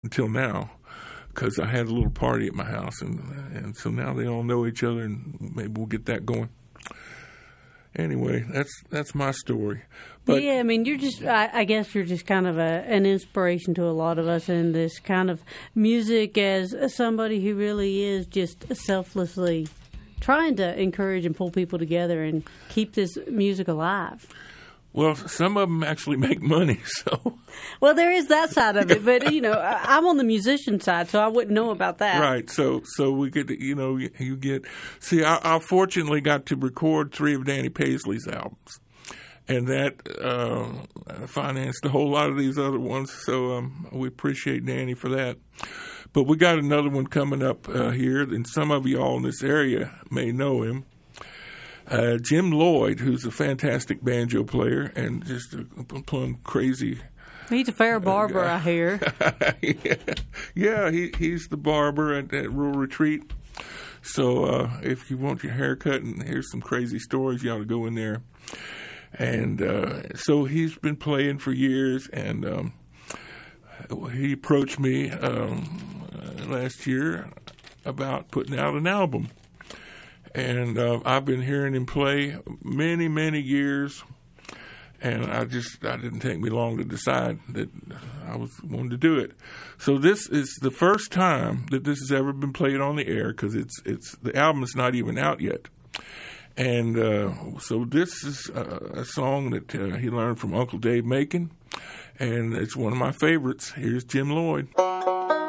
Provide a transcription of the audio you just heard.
until now, because I had a little party at my house, and so now they all know each other, and maybe we'll get that going. Anyway, that's my story. But yeah, I mean, I guess you're just kind of an inspiration to a lot of us in this kind of music, as somebody who really is just selflessly trying to encourage and pull people together and keep this music alive. Well, some of them actually make money, so. Well, there is that side of it, but, I'm on the musician side, so I wouldn't know about that. Right, so we get, you get, see, I fortunately got to record 3 of Danny Paisley's albums, and that financed a whole lot of these other ones, so we appreciate Danny for that. But we got another one coming up here, and some of you all in this area may know him. Jim Lloyd, who's a fantastic banjo player and just a plumb crazy. He's a fair barber, I hear. Yeah, he's the barber at Rural Retreat. So if you want your hair cut and hear some crazy stories, you ought to go in there. And so he's been playing for years, and he approached me last year about putting out an album. And I've been hearing him play many, many years, and it didn't take me long to decide that I wanted to do it. So this is the first time that this has ever been played on the air, because the album is not even out yet. And so this is a song that he learned from Uncle Dave Macon, and it's one of my favorites. Here's Jim Lloyd.